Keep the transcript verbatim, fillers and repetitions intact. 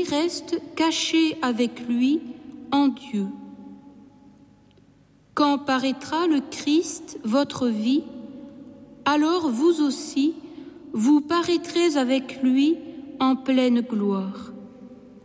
reste caché avec lui en Dieu. Quand paraîtra le Christ, votre vie, alors vous aussi, vous paraîtrez avec lui en pleine gloire.